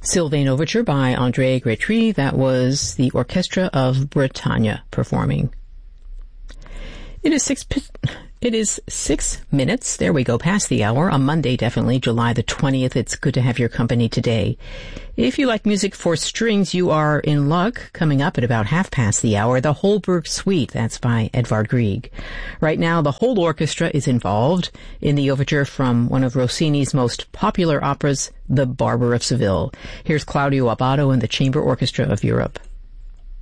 Sylvain Overture by André Grétry. That was the Orchestra of Bretagne performing. It is 6 minutes. There we go, past the hour. On Monday, definitely, July the 20th. It's good to have your company today. If you like music for strings, you are in luck. Coming up at about half past the hour, the Holberg Suite. That's by Edvard Grieg. Right now, the whole orchestra is involved in the overture from one of Rossini's most popular operas, The Barber of Seville. Here's Claudio Abbado and the Chamber Orchestra of Europe.